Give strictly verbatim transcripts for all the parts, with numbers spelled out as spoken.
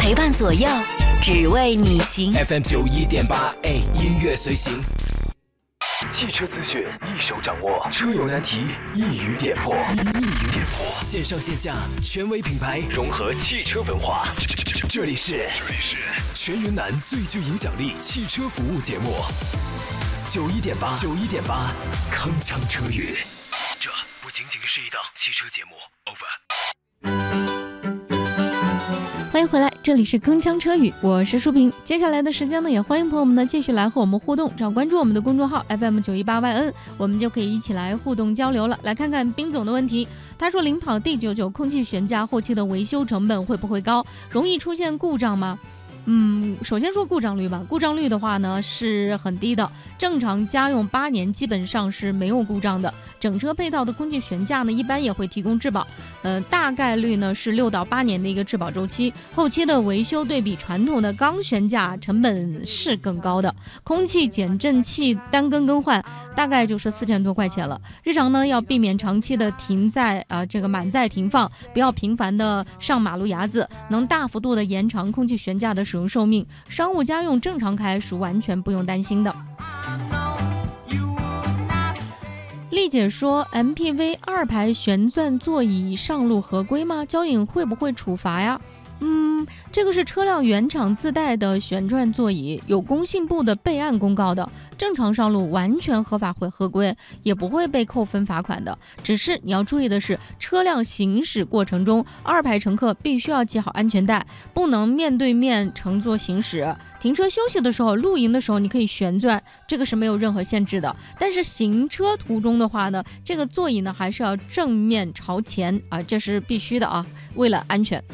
陪伴左右，只为你行。 F M 九一点八 A 音乐随行，汽车资讯一手掌握，车友难题一语点破，一语点破。线上线下权威品牌融合汽车文化，这里是全云南最具影响力汽车服务节目，九一点八，九一点八，铿锵车语。这不仅仅是一档汽车节目 ，over。 欢迎回来，这里是铿锵车语，我是舒平。接下来的时间呢，也欢迎朋友们呢继续来和我们互动，只要关注我们的公众号 F M 九一八 Y N， 我们就可以一起来互动交流了。来看看冰总的问题，他说领跑 D 九九空气悬架后期的维修成本会不会高？容易出现故障吗？嗯，首先说故障率吧，故障率的话呢是很低的，正常家用八年基本上是没有故障的。整车配套的空气悬架呢，一般也会提供质保，呃，大概率呢是六到八年的一个质保周期。后期的维修对比传统的钢悬架成本是更高的，空气减震器单根更换大概就是四千多块钱了。日常呢要避免长期的停在啊、呃、这个满载停放，不要频繁的上马路牙子，能大幅度的延长空气悬架的使用寿命。商务家用正常开是完全不用担心的。丽姐说 M P V 二排旋转座椅上路合规吗？交警会不会处罚呀？嗯，这个是车辆原厂自带的旋转座椅，有工信部的备案公告的，正常上路完全合法会合规，也不会被扣分罚款的。只是你要注意的是，车辆行驶过程中，二排乘客必须要系好安全带，不能面对面乘坐行驶。停车休息的时候、露营的时候，你可以旋转，这个是没有任何限制的。但是行车途中的话呢，这个座椅呢还是要正面朝前啊，这是必须的啊，为了安全。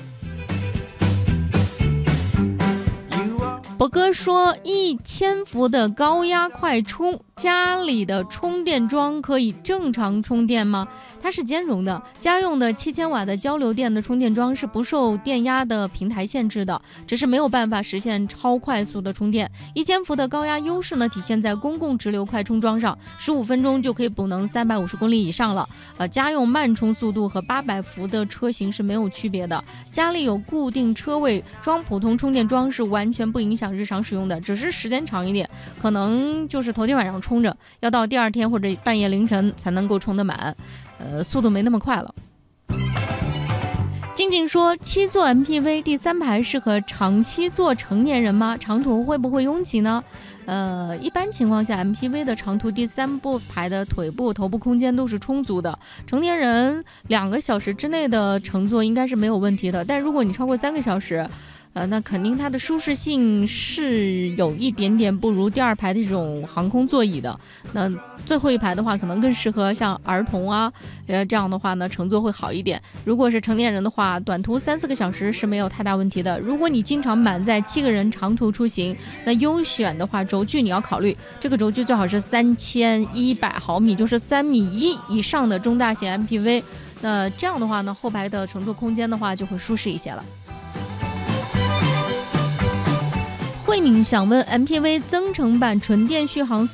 博哥说一千伏的高压快充，家里的充电桩可以正常充电吗？它是兼容的，家用的七千瓦的交流电的充电桩是不受电压的平台限制的，只是没有办法实现超快速的充电。一千伏的高压优势呢，体现在公共直流快充桩上，十五分钟就可以补能三百五十公里以上了。呃，家用慢充速度和八百伏的车型是没有区别的。家里有固定车位，装普通充电桩是完全不影响日常使用的，只是时间长一点，可能就是头天晚上充着，要到第二天或者半夜凌晨才能够充得满，呃，速度没那么快了。静静说，七座 M P V 第三排适合长期坐成年人吗？长途会不会拥挤呢？呃，一般情况下 M P V 的长途第三部排的腿部、头部空间都是充足的，成年人两个小时之内的乘坐应该是没有问题的。但如果你超过三个小时，呃，那肯定它的舒适性是有一点点不如第二排的这种航空座椅的。那最后一排的话，可能更适合像儿童啊，呃，这样的话呢，乘坐会好一点。如果是成年人的话，短途三四个小时是没有太大问题的。如果你经常满载七个人长途出行，那优选的话，轴距你要考虑，这个轴距最好是三千一百毫米，就是三米一以上的中大型 M P V。那这样的话呢，后排的乘坐空间的话就会舒适一些了。慧敏想问 M P V 增程版纯电续航